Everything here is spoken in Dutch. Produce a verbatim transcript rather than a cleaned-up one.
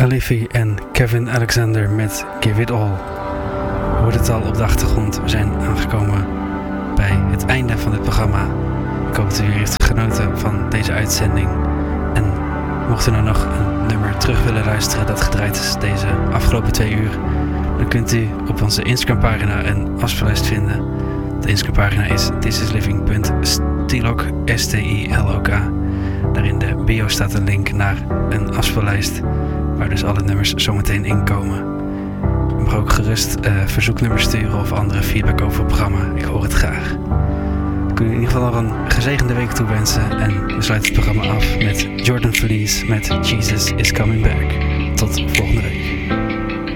Khalifi en Kevin Alexander met Give It All. Je hoort het al op de achtergrond. We zijn aangekomen bij het einde van dit programma. Ik hoop dat u weer heeft genoten van deze uitzending. En mocht u nou nog een nummer terug willen luisteren dat gedraaid is deze afgelopen twee uur, dan kunt u op onze Instagram pagina een afspeellijst vinden. De Instagram pagina is thisisliving punt stilok, S T I L O K. Daar in de bio staat een link naar een afspeellijst waar dus alle nummers zometeen in komen. U mag ook gerust uh, verzoeknummers sturen of andere feedback over het programma. Ik hoor het graag. Ik wil u in ieder geval nog een gezegende week toewensen en we sluiten het programma af met Jordan Feliz met Jesus is Coming Back. Tot volgende week.